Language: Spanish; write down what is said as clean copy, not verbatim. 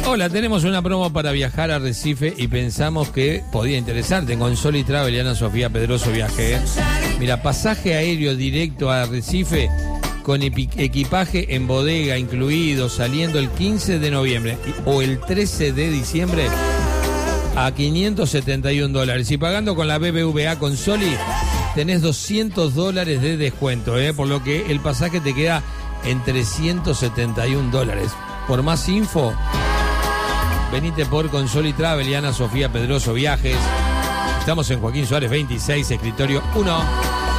Hola, tenemos una promo para viajar a Recife y pensamos que podía interesarte. Con Soli Travel y Ana Sofía Pedroso Viaje. Mira, pasaje aéreo directo a Recife con equipaje en bodega incluido, saliendo el 15 de noviembre o el 13 de diciembre a $571. Y pagando con la BBVA con Soli, tenés $200 de descuento, por lo que el pasaje te queda en $371. Por más info, venite por Consoli Travel y Ana Sofía Pedroso Viajes. Estamos en Joaquín Suárez 26, escritorio 1.